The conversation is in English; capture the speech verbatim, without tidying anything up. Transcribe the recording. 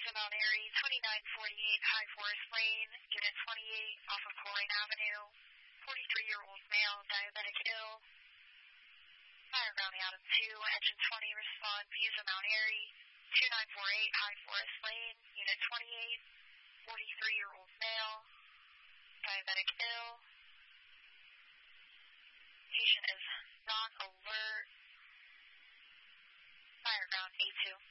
Visa Mount Airy, twenty-nine forty-eight High Forest Lane, Unit twenty-eight, off of Colerain Avenue, forty-three-year-old male, diabetic ill. Fire grounding out of two, engine twenty, respond Visa Mount Airy, two nine four eight High Forest Lane, Unit twenty-eight, forty-three-year-old male, diabetic ill. Patient is not alert. Fire ground A two.